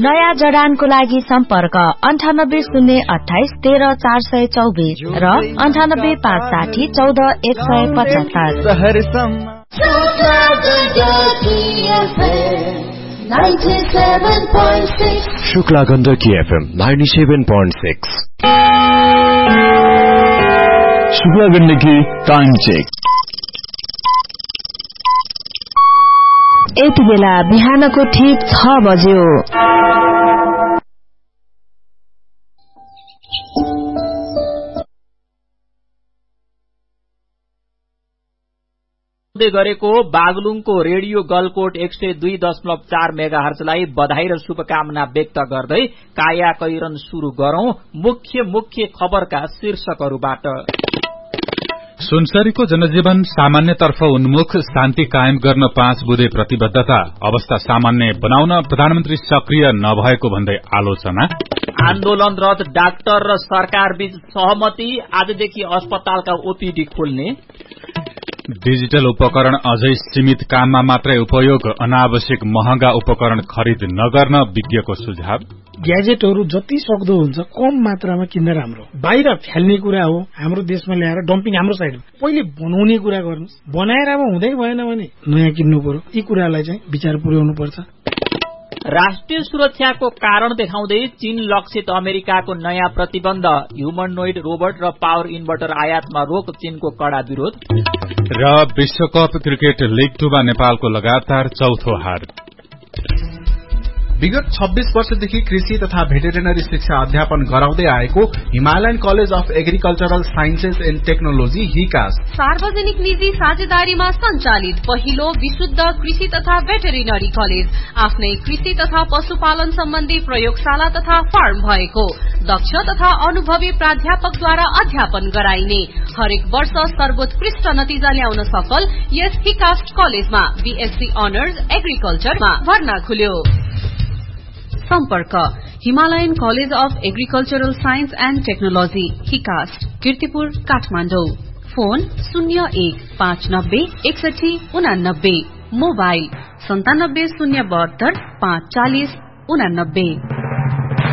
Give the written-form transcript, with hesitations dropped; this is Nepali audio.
नयाँ जडानको लागि सम्पर्क 9808130424 र 985714 Shukla Gandaki FM 97.6 Shukla Gandaki time check. यति बेला बिहानको ठीक 6 बज्यो। गरेको बागलुङको रेडियो गलकोट 102.4 मेगाहर्जलाई बधाई र शुभकामना व्यक्त गर्दै काया कैरन शुरू गरौं। मुख्य खबरका शीर्षकहरूबाट। सुनसरीको जनजीवन सामान्यतर्फ उन्मुख, शान्ति कायम गर्न 5 बुँदे प्रतिबद्धता, अवस्था सामान्य बनाउन प्रधानमन्त्री सक्रिय नभएको भन्दै आलोचना। आन्दोलनरत डाक्टर र सरकारबीच सहमति, आजदेखि अस्पतालका ओपीडी खोल्ने। डिजिटल उपकरण अझै सीमित काममा मात्रै उपयोग, अनावश्यक महँगा उपकरण खरिद नगर्न विज्ञको सुझाव। ग्याजेटहरू जति सक्दो हुन्छ कम मात्रामा किन्न राम्रो। बाहिर फ्याल्ने कुरा हो, हाम्रो देशमा ल्याएर डम्पिङ हाम्रो साइड। पहिले बनाउने कुरा गर्नुहोस्, बनाएर अब हुँदै भएन भने नयाँ किन्नु पर्यो। यी कुरालाई चाहिँ विचार पुर्याउनु पर्छ। राष्ट्रिय सुरक्षाको कारण देखाउँदै चीन लक्षित अमेरिकाको नयाँ प्रतिबन्ध, ह्युमनोइड रोबोट र पावर इन्भर्टर आयातमा रोक, चीनको कड़ा विरोध। र विश्वकप क्रिकेट लीग 2 मा नेपालको लगातार चौथो हार। विगत 26 वर्षदेखि कृषि तथा भेटेरिनरी शिक्षा अध्यापन गराउँदै आएको Himalayan college of agricultural sciences and technology हिकास सार्वजनिक निजी साझेदारीमा सञ्चालित पहिलो विशुद्ध कृषि तथा भेटेरिनरी कलेज, आफ्नै कृषि तथा पशुपालन सम्बन्धी प्रयोगशाला तथा फार्म भएको, दक्ष तथा अनुभवी प्राध्यापकद्वारा अध्यापन गराइने, हरेक वर्ष सर्वोत्कृष्ट नतिजा ल्याउन सफल यस हिकास्ट कलेजमा बीएससी अनर्स एग्रिकल्चरमा भर्ना खुल्यो। सम्पर्क Himalayan college of agricultural science and technology हिकास्ट, Kirtipur, Kathmandu. Phone 01596189, mobile 97 072 540 89।